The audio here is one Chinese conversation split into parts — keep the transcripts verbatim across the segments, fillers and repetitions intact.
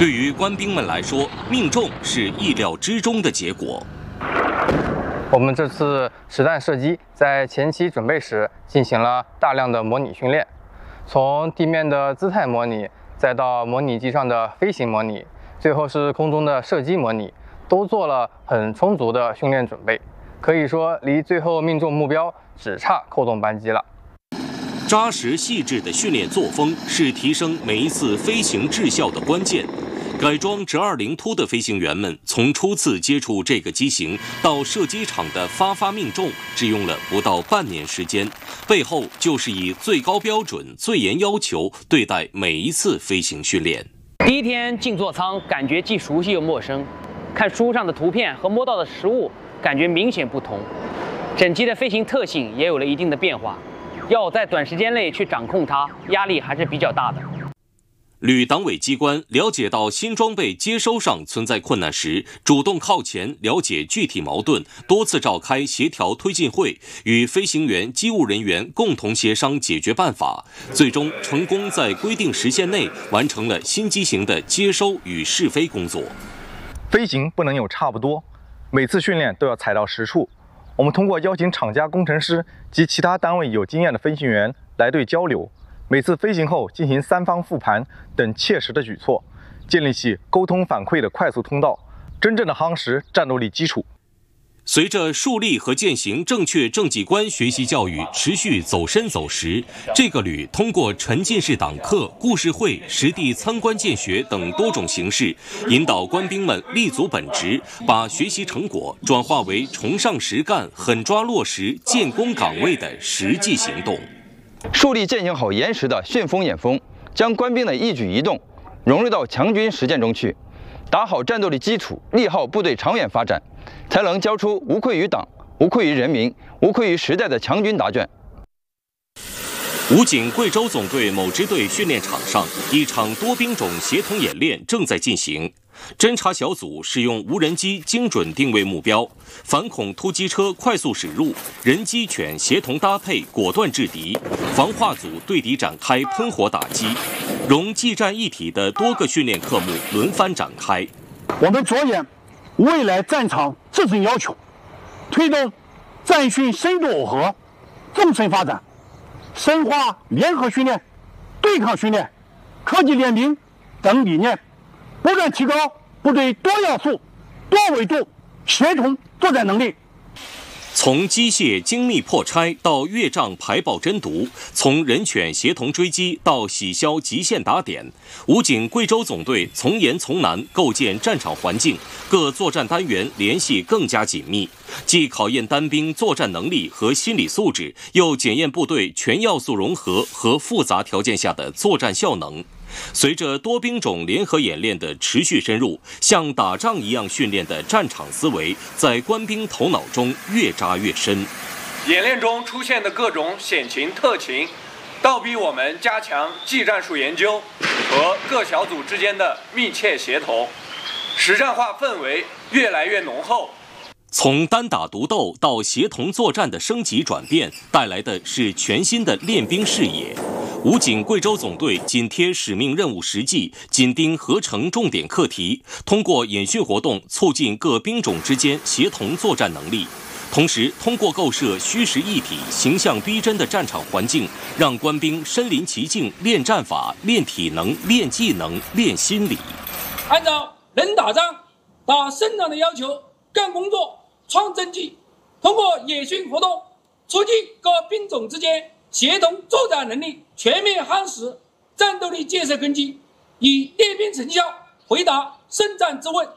对于官兵们来说，命中是意料之中的结果。 我们这次实弹射击在前期准备时进行了大量的模拟训练，从地面的姿态模拟，再到模拟机上的飞行模拟，最后是空中的射击模拟，都做了很充足的训练准备。可以说，离最后命中目标只差扣动扳机了。 扎实细致的训练作风是提升每一次飞行质效的关键。改装直二零突的飞行员们，从初次接触这个机型到射击场的发发命中，只用了不到半年时间，背后就是以最高标准、最严要求对待每一次飞行训练。 第一天进座舱，感觉既熟悉又陌生，看书上的图片和摸到的实物，感觉明显不同。整机的飞行特性也有了一定的变化，要在短时间内去掌控它，压力还是比较大的。 旅党委机关了解到新装备接收上存在困难时，主动靠前了解具体矛盾，多次召开协调推进会，与飞行员、机务人员共同协商解决办法，最终成功在规定时限内完成了新机型的接收与试飞工作。 飞行不能有差不多，每次训练都要踩到实处。我们通过邀请厂家工程师及其他单位有经验的飞行员来对交流，每次飞行后进行三方复盘等切实的举措，建立起沟通反馈的快速通道，真正的夯实战斗力基础。 随着树立和践行正确政绩观学习教育持续走深走实，这个旅通过沉浸式党课、故事会、实地参观见学等多种形式，引导官兵们立足本职，把学习成果转化为崇尚实干、狠抓落实、建功岗位的实际行动。 树立践行好严实的训风演风，将官兵的一举一动融入到强军实践中去，打好战斗力基础，利好部队长远发展，才能交出无愧于党、无愧于人民、无愧于时代的强军答卷。 武警贵州总队某支队训练场上，一场多兵种协同演练正在进行。侦察小组使用无人机精准定位目标，反恐突击车快速驶入，人机犬协同搭配，果断制敌。防化组对敌展开喷火打击，融技战一体的多个训练科目轮番展开。 我们着眼未来战场自身要求，推动战训深度耦合、纵深发展，深化联合训练、对抗训练、科技联名等理念，不断提高部队多要素、多维度协同作战能力。 从机械精密破拆到越障排爆侦毒，从人犬协同追击到洗消极限打点，武警贵州总队从严从难构建战场环境，各作战单元联系更加紧密，既考验单兵作战能力和心理素质，又检验部队全要素融合和复杂条件下的作战效能。随着多兵种联合演练的持续深入，像打仗一样训练的战场思维在官兵头脑中越扎越深。 演练中出现的各种险情特情，倒逼我们加强技战术研究和各小组之间的密切协同，实战化氛围越来越浓厚。 从单打独斗到协同作战的升级转变，带来的是全新的练兵视野。武警贵州总队紧贴使命任务实际，紧盯合成重点课题，通过演训活动促进各兵种之间协同作战能力，同时通过构设虚实一体、形象逼真的战场环境，让官兵身临其境，练战法、练体能、练技能、练心理。 按照能打仗、打胜仗的要求干工作、创政绩，通过演训活动促进各兵种之间协同作战能力全面夯实战斗力建设根基，以练兵成效回答胜战之问。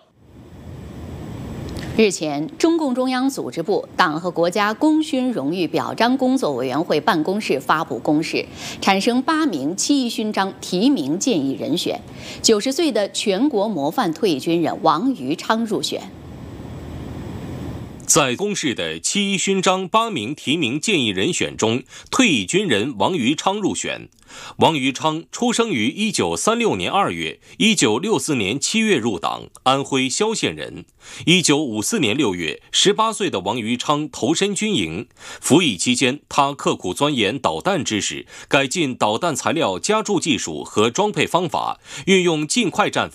日前，中共中央组织部党和国家功勋荣誉表彰工作委员会办公室发布公示，产生八名七一勋章提名建议人选，九十岁的全国模范退役军人王于昌入选。 在公示的七一勋章八名提名建议人选中，退役军人王于昌入选。王于昌出生于一九三六年二月，一九六四年七月入党，安徽萧县人。一九五四年六月，十八岁的王于昌投身军营。服役期间，他刻苦钻研导弹知识，改进导弹材料加注技术和装配方法，运用近快战